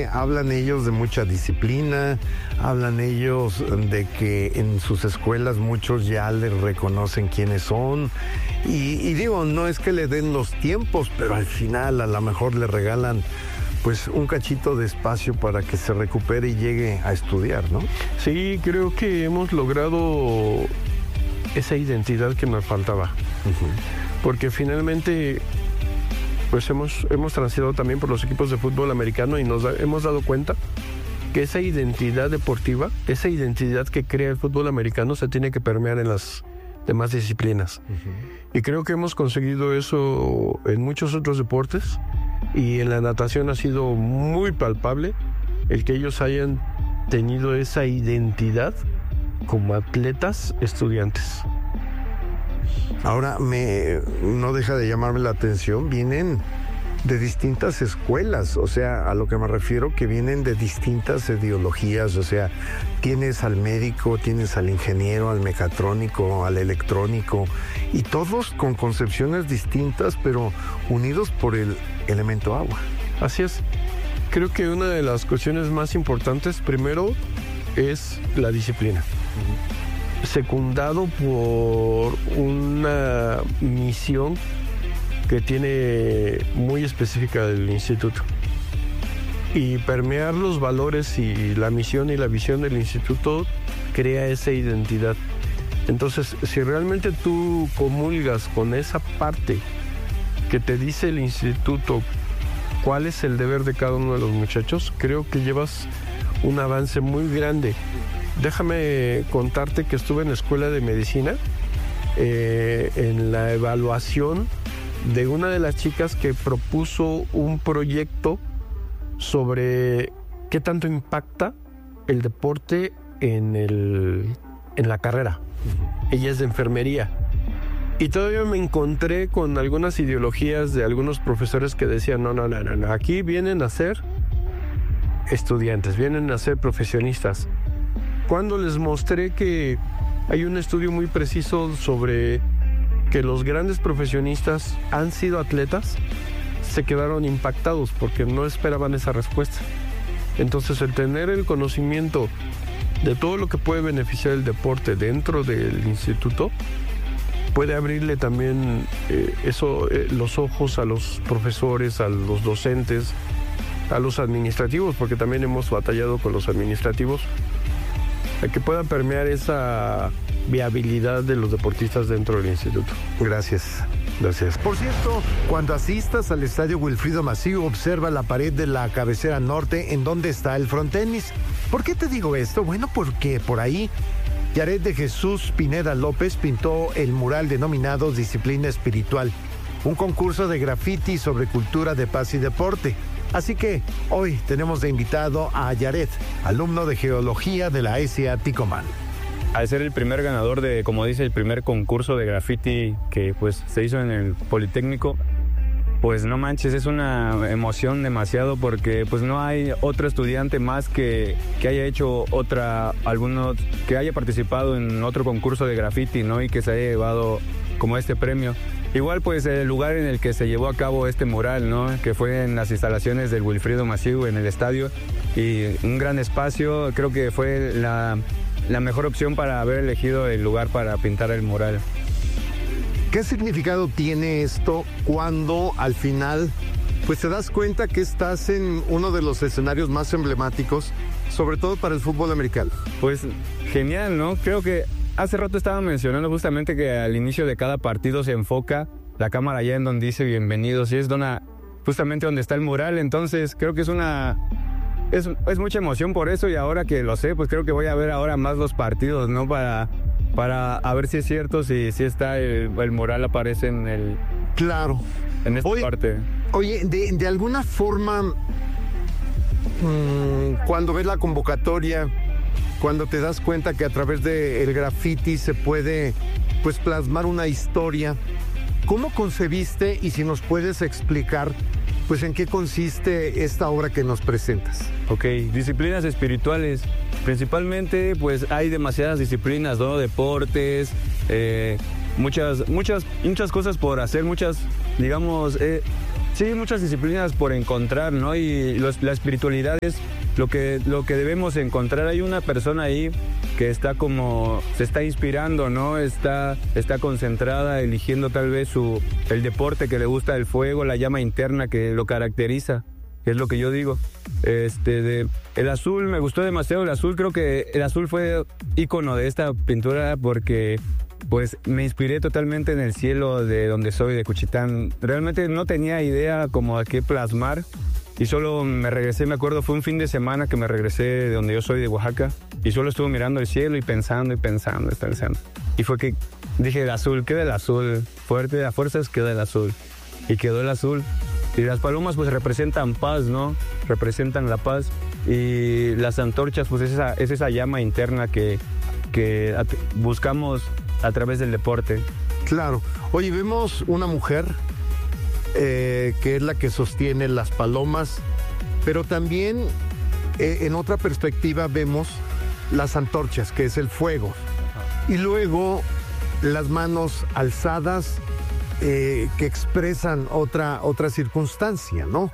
que hablan ellos de mucha disciplina, hablan ellos de que en sus escuelas muchos ya les reconocen quiénes son. Y digo, no es que le den los tiempos, pero al final a lo mejor le regalan pues un cachito de espacio para que se recupere y llegue a estudiar, ¿no? Sí, creo que hemos logrado esa identidad que nos faltaba. Porque finalmente pues hemos transitado también por los equipos de fútbol americano y hemos dado cuenta que esa identidad deportiva, esa identidad que crea el fútbol americano se tiene que permear en las demás disciplinas. Y creo que hemos conseguido eso en muchos otros deportes, y en la natación ha sido muy palpable el que ellos hayan tenido esa identidad como atletas estudiantes. Ahora no deja de llamarme la atención, vienen de distintas escuelas, o sea, a lo que me refiero que vienen de distintas ideologías, o sea, tienes al médico, tienes al ingeniero, al mecatrónico, al electrónico, y todos con concepciones distintas, pero unidos por el elemento agua. Así es. Creo que una de las cuestiones más importantes, primero, es la disciplina. Secundado por una misión que tiene muy específica del instituto. Y permear los valores y la misión y la visión del instituto crea esa identidad. Entonces, si realmente tú comulgas con esa parte que te dice el instituto cuál es el deber de cada uno de los muchachos, creo que llevas un avance muy grande. Déjame contarte que estuve en la escuela de medicina en la evaluación de una de las chicas que propuso un proyecto sobre qué tanto impacta el deporte en la carrera. Ella es de enfermería. Y todavía me encontré con algunas ideologías de algunos profesores que decían, no, aquí vienen a ser estudiantes, vienen a ser profesionistas. Cuando les mostré que hay un estudio muy preciso sobre que los grandes profesionistas han sido atletas, se quedaron impactados porque no esperaban esa respuesta. Entonces, el tener el conocimiento de todo lo que puede beneficiar el deporte dentro del instituto puede abrirle también los ojos a los profesores, a los docentes, a los administrativos, porque también hemos batallado con los administrativos, a que puedan permear esa viabilidad de los deportistas dentro del instituto. Gracias. Gracias. Por cierto, cuando asistas al estadio Wilfrido Massieu, observa la pared de la cabecera norte en donde está el frontenis. ¿Por qué te digo esto? Bueno, porque por ahí Yaret de Jesús Pineda López pintó el mural denominado Disciplina Espiritual, un concurso de graffiti sobre cultura de paz y deporte. Así que hoy tenemos de invitado a Yaret, alumno de Geología de la S.A. Ticomán. Al ser el primer ganador de, como dice, el primer concurso de graffiti que pues se hizo en el Politécnico, pues no manches, es una emoción demasiado porque pues no hay otro estudiante más que haya hecho que haya participado en otro concurso de graffiti, ¿no? Y que se haya llevado como este premio. Igual pues el lugar en el que se llevó a cabo este mural, ¿no? Que fue en las instalaciones del Wilfrido Massieu en el estadio, y un gran espacio. Creo que fue la mejor opción para haber elegido el lugar para pintar el mural. ¿Qué significado tiene esto cuando al final pues te das cuenta que estás en uno de los escenarios más emblemáticos, sobre todo para el fútbol americano? Pues genial, ¿no? Creo que hace rato estaba mencionando justamente que al inicio de cada partido se enfoca la cámara allá en donde dice bienvenidos, y es justamente donde está el mural. Entonces creo que es mucha emoción por eso, y ahora que lo sé, pues creo que voy a ver ahora más los partidos, ¿no? Para a ver si es cierto, si está el mural aparece en el... Claro. En esta parte. Oye, de alguna forma, cuando ves la convocatoria, cuando te das cuenta que a través del graffiti se puede pues plasmar una historia, ¿cómo concebiste, y si nos puedes explicar pues en qué consiste esta obra que nos presentas? Ok, disciplinas espirituales. Principalmente pues hay demasiadas disciplinas, ¿no? Deportes, muchas cosas por hacer, digamos, Sí, muchas disciplinas por encontrar, ¿no? Y la espiritualidad es lo que debemos encontrar. Hay una persona ahí que está se está inspirando, ¿no? Está concentrada, eligiendo tal vez el deporte que le gusta, el fuego, la llama interna que lo caracteriza, que es lo que yo digo. El azul, me gustó demasiado el azul. Creo que el azul fue ícono de esta pintura porque pues me inspiré totalmente en el cielo de donde soy, de Juchitán. Realmente no tenía idea como a qué plasmar y solo me regresé, me acuerdo, fue un fin de semana que me regresé de donde yo soy, de Oaxaca, y solo estuve mirando el cielo y pensando. Y fue que dije, el azul, queda el azul, fuerte, a fuerzas queda el azul. Y quedó el azul. Y las palomas pues representan paz, ¿no? Representan la paz. Y las antorchas pues es esa llama interna que buscamos a través del deporte. Claro. Oye, vemos una mujer que es la que sostiene las palomas, pero también en otra perspectiva vemos las antorchas, que es el fuego. Y luego las manos alzadas que expresan otra circunstancia, ¿no?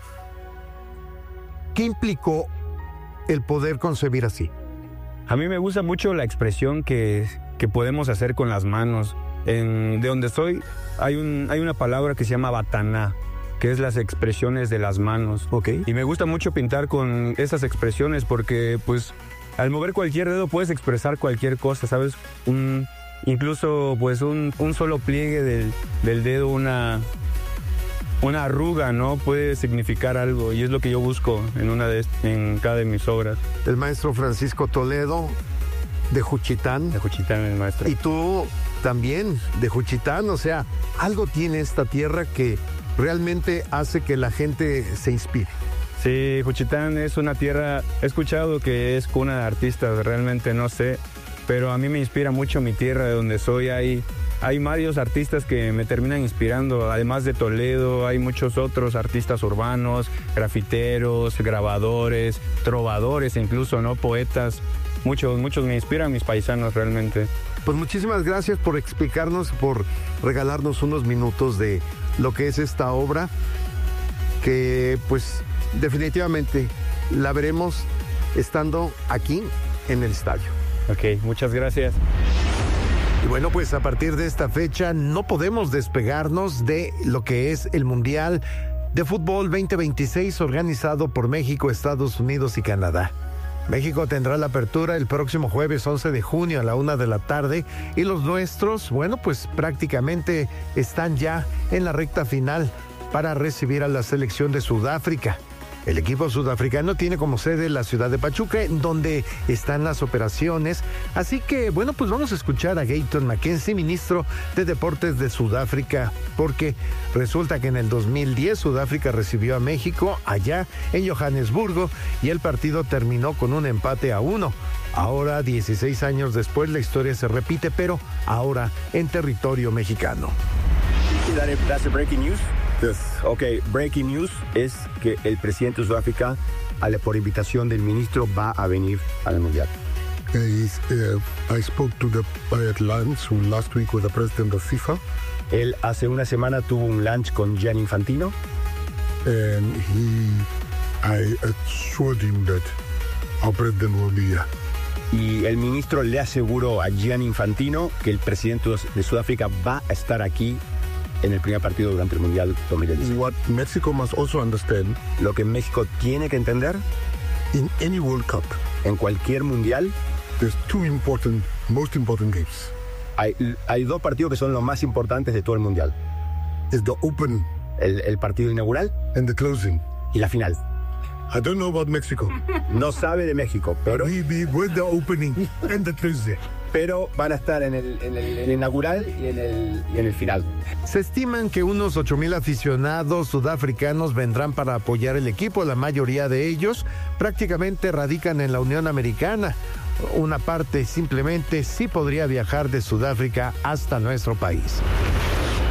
¿Qué implicó el poder concebir así? A mí me gusta mucho la expresión que podemos hacer con las manos. De donde soy hay una palabra que se llama bataná, que es las expresiones de las manos. Okay. Y me gusta mucho pintar con esas expresiones porque pues al mover cualquier dedo puedes expresar cualquier cosa, ¿sabes? Incluso pues un solo pliegue del dedo, una arruga, ¿no? Puede significar algo, y es lo que yo busco en cada de mis obras. El maestro Francisco Toledo, de Juchitán. De Juchitán, el maestro. Y tú también, de Juchitán. O sea, algo tiene esta tierra que realmente hace que la gente se inspire. Sí, Juchitán es una tierra, he escuchado que es cuna de artistas, realmente no sé, pero a mí me inspira mucho mi tierra, de donde soy. Hay varios artistas que me terminan inspirando, además de Toledo, hay muchos otros artistas urbanos, grafiteros, grabadores, trovadores incluso, ¿no? Poetas. Muchos me inspiran, mis paisanos, realmente. Pues muchísimas gracias por explicarnos, por regalarnos unos minutos de lo que es esta obra, que pues definitivamente la veremos estando aquí en el estadio. Ok, muchas gracias. Y bueno, pues a partir de esta fecha no podemos despegarnos de lo que es el Mundial de Fútbol 2026 organizado por México, Estados Unidos y Canadá. México tendrá la apertura el próximo jueves 11 de junio a la 1 de la tarde y los nuestros, bueno, pues prácticamente están ya en la recta final para recibir a la selección de Sudáfrica. El equipo sudafricano tiene como sede la ciudad de Pachuca, en donde están las operaciones. Así que, bueno, pues vamos a escuchar a Gayton Mackenzie, ministro de Deportes de Sudáfrica, porque resulta que en el 2010 Sudáfrica recibió a México allá en Johannesburgo y el partido terminó con un empate a 1. Ahora, 16 años después, la historia se repite, pero ahora en territorio mexicano. That's the breaking news? Yes. Ok, breaking news es que el presidente de Sudáfrica, por invitación del ministro, va a venir al Mundial. I spoke at lunch last week with the president of FIFA. Él hace una semana tuvo un lunch con Gianni Infantino. And I assured him that our president will be here. Y el ministro le aseguró a Gianni Infantino que el presidente de Sudáfrica va a estar aquí en el primer partido durante el Mundial 2016. What Mexico must also understand, lo que México tiene que entender, in any World Cup, en cualquier Mundial, there's most important games. Hay dos partidos que son los más importantes de todo el Mundial. It's the open, el partido inaugural, and the closing, y la final. I don't know about Mexico. No sabe de México, pero we be with the opening and the closing. Pero van a estar en el inaugural y en el final. Se estiman que unos 8,000 aficionados sudafricanos vendrán para apoyar el equipo. La mayoría de ellos prácticamente radican en la Unión Americana. Una parte simplemente sí podría viajar de Sudáfrica hasta nuestro país.